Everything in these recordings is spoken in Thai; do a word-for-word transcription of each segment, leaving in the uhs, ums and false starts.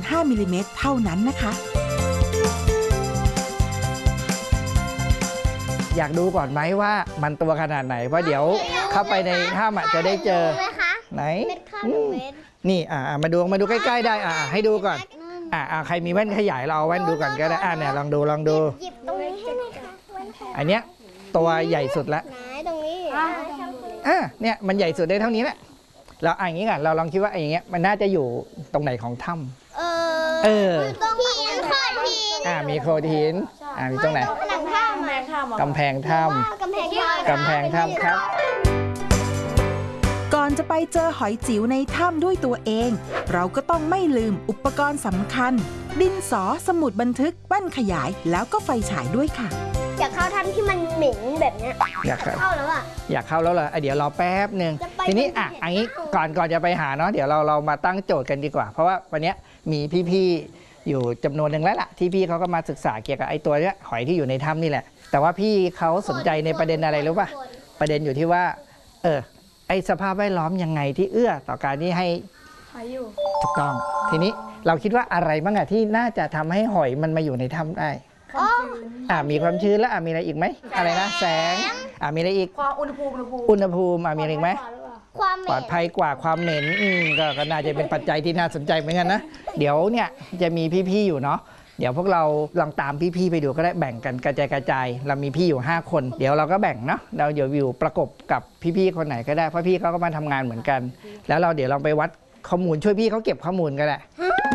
ห้ามิลลิเมตรเท่านั้นนะคะอยากดูก่อนไหมว่ามันตัวขนาดไหนเพราะเดี๋ยวเข้าไปในถ้ำจะได้เจอไหนนี่อ่ามาดูมาดูใกล้ๆได้อ่าให้ดูก่อนอ่าใครมีแว่นขยายเราเอาแว่นดูก่อนก็ได้อ่าเนี่ยลองดูลองดูอันเนี้ยตัวใหญ่สุดละตรงนี้อ่าเนี่ยมันใหญ่สุดได้เท่านี้แหละเราอ่าอย่างนี้ก่อนเราลองคิดว่าอย่างเงี้ยมันน่าจะอยู่ตรงไหนของถ้ำเออเออตรงหินโขดหินอ่ามีโขดหินอ่ามีตรงไหนกำแพงถ้ำกำแพงถ้ำกำแพงถ้ำครับก่อนจะไปเจอหอยจิ๋วในถ้ำด้วยตัวเองเราก็ต้องไม่ลืมอุปกรณ์สำคัญดินสอสมุดบันทึกแว่นขยายแล้วก็ไฟฉายด้วยค่ะอยากเข้าถ้ำที่มันเหม็นแบบนี้อยากเข้าแล้วอ่ะอยากเข้าแล้วเหรอเดี๋ยวรอแป๊บหนึ่งทีนี้อ่ะอันนี้ก่อนก่อนจะไปหาเนาะเดี๋ยวเราเรามาตั้งโจทย์กันดีกว่าเพราะว่าวันนี้มีพี่ๆอยู่จำนวนหนึ่งแล้วล่ะที่พี่เขาก็มาศึกษาเกี่ยวกับไอ้ตัวเนี้ยหอยที่อยู่ในถ้ำนี่แหละแต่ว่าพี่เขาสนใจในประเด็นอะไรรู้ป่ะประเด็นอยู่ที่ว่าเออไอ้สภาพแวดล้อมยังไงที่เอื้อต่อการที่ให้หอยอยู่ถูกต้องทีนี้เราคิดว่าอะไรบ้างอะที่น่าจะทำให้หอยมันมาอยู่ในถ้ำได้อ่ามีความชื้นแล้วอ่ามีอะไรอีกไหมอะไรนะแสงอ่ามีอะไรอีกความอุณหภูมิอุณหภูมิอ่ามีอะไรอีกไหมความปลอดภัยกว่าความเหม็นอืมก็ก็น่าจะเป็นปัจจัยที่น่าสนใจเหมือนกันนะเดี๋ยวเนี่ยจะมีพี่ๆอยู่เนาะเดี๋ยวพวกเราลองตามพี่ๆไปดูก็ได้แบ่งกันกระจายกระจายเรามีพี่อยู่ห้าคนเดี๋ยวเราก็แบ่งเนาะเราเดี๋ยวอยู่ประกบกับพี่ๆคนไหนก็ได้เพราะพี่เขาก็มาทำงานเหมือนกันแล้วเราเดี๋ยวลองไปวัดข้อมูลช่วยพี่เขาเก็บข้อมูลก็ได้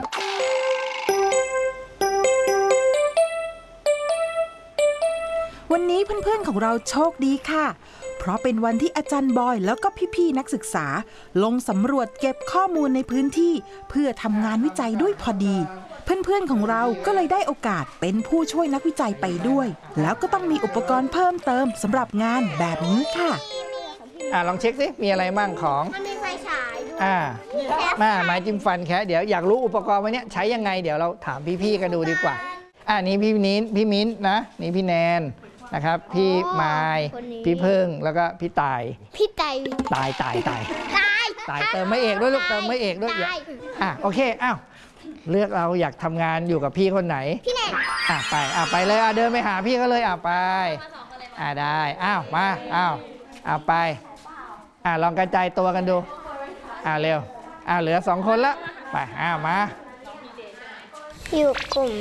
วันนี้เพื่อนๆของเราโชคดีค่ะเพราะเป็นวันที่อาจารย์บอยแล้วก็พี่ๆนักศึกษาลงสำรวจเก็บข้อมูลในพื้นที่เพื่อทำงานวิจัยด้วยพอดีเพื่อนๆของเราก็เลยได้โอกาสเป็นผู้ช่วยนักวิจัยไปด้วยแล้วก็ต้องมีอุปกรณ์เพิ่มเติมสำหรับงานแบบนี้ค่ะอ่าลองเช็คสิมีอะไรมั่งของมันมีไฟฉายอ่ามาไม้จิ้มฟันแค่เดี๋ยวอยากรู้อุปกรณ์วันนี้ใช้ยังไงเดี๋ยวเราถามพี่ๆกันดูดีกว่าอ่านี่พี่นิ้นพี่มิ้นนะนี่พี่แนนนะครับพี่ไม้พี่เพิ่งแล้วก็พี่ตายพี่ตายตายตายตายตายตายเติมไม่เอกด้วยลูกเติมไม่เอกด้วยอ่ะโอเคอ้าวเลือกเราอยากทำงานอยู่กับพี่คนไหนพี่แนนอ่ะไปอ่ะไปเลยอ่ะเดินไปหาพี่ก็เลยอ่ะไปอ่ะได้อ้าวมาอ้าวอ่ะไปอ่ะลองกระจายตัวกันดูอ่ะเร็วอ่ะเหลือสองคนละไปอ้าวมาอยู่กลุ่ม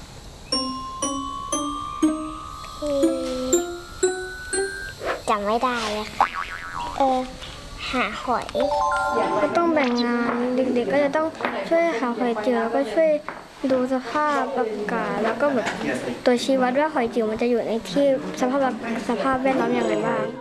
จำไม่ได้เลยค่ะเออหาหอยก็ต้องแบ่งงานเด็กๆก็จะต้องช่วยหาหอยจิ๋วแล้วก็ช่วยดูสภาพอากาศแล้วก็แบบตัวชี้วัดว่าหอยจิ๋วมันจะอยู่ในที่สภาพสภาพแวดล้อมอย่างไรบ้าง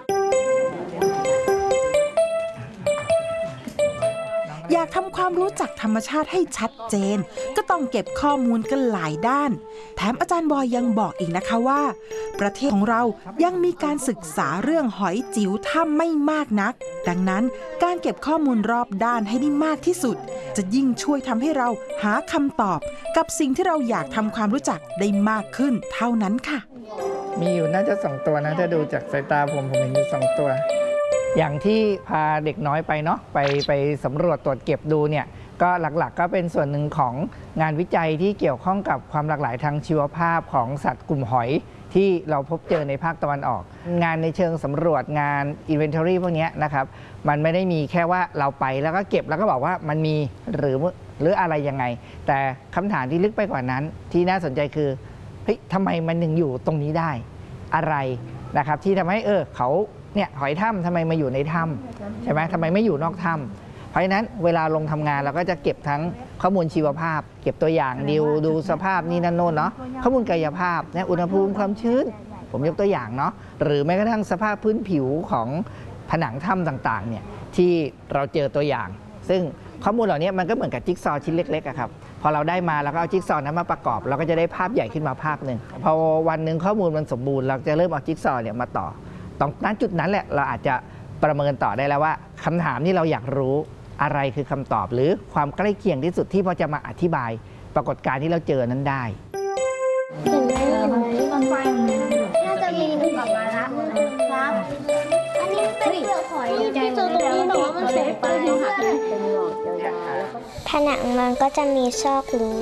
อยากทำความรู้จักธรรมชาติให้ชัดเจนก็ต้องเก็บข้อมูลกันหลายด้านแถมอาจารย์บอยยังบอกอีกนะคะว่าประเทศของเรายังมีการศึกษาเรื่องหอยจิ๋วถ้ำไม่มากนักดังนั้นการเก็บข้อมูลรอบด้านให้ได้มากที่สุดจะยิ่งช่วยทำให้เราหาคำตอบกับสิ่งที่เราอยากทำความรู้จักได้มากขึ้นเท่านั้นค่ะมีอยู่น่าจะสองตัวนะถ้าดูจากสายตาผมผมเห็นอยู่สองตัวอย่างที่พาเด็กน้อยไปเนาะไปไปสำรวจตรวจเก็บดูเนี่ยก็หลักๆก็เป็นส่วนหนึ่งของงานวิจัยที่เกี่ยวข้องกับความหลากหลายทางชีวภาพของสัตว์กลุ่มหอยที่เราพบเจอในภาคตะวันออกงานในเชิงสำรวจงาน inventory พวกนี้นะครับมันไม่ได้มีแค่ว่าเราไปแล้วก็เก็บแล้วก็บอกว่ามันมีหรือหรืออะไรยังไงแต่คำถามที่ลึกไปกว่านั้นที่น่าสนใจคือเฮ้ยทำไมมันถึงอยู่ตรงนี้ได้อะไรนะครับที่ทำให้เออเขาเนี่ยหอยถ้ำทำไมมาอยู่ในถ้ำใช่ไหมทำไมไม่อยู่นอกถ้ำเพราะฉะนั้นเวลาลงทำงานเราก็จะเก็บทั้งข้อมูลชีวภาพเก็บตัวอย่างดิวดูสภาพนี่นั่นโน่นเนาะข้อมูลกายภาพเนี่ยอุณหภูมิความชื้นผมยกตัวอย่างเนาะหรือแม้กระทั่งสภาพพื้นผิวของผนังถ้ำต่างๆเนี่ยที่เราเจอตัวอย่างซึ่งข้อมูลเหล่านี้มันก็เหมือนกับจิ๊กซอว์ชิ้นเล็กๆอะครับพอเราได้มาแล้วก็เอาจิ๊กซอว์นั้นมาประกอบเราก็จะได้ภาพใหญ่ขึ้นมาภาพหนึ่งพอวันหนึ่งข้อมูลมันสมบูรณ์เราจะเริ่มเอาจิ๊กซอว์เนี่ยมาต่อตรงนั้นจุดนั้นแหละเราอาจจะประเมินต่อได้แล้วว่าคำถามที่เราอยากรู้อะไรคือคำตอบหรือความใกล้เคียงที่สุดที่พอจะมาอธิบายปรากฏการณ์ที่เราเจอนั้นได้เห็นไหมเห็นไหมมันไฟน่าจะมีกลับมาละครับอันนี้เป็นเปลือกหอยที่เจอตรงนี้แต่ว่ามันเสียไปผนังมันก็จะมีซอกรู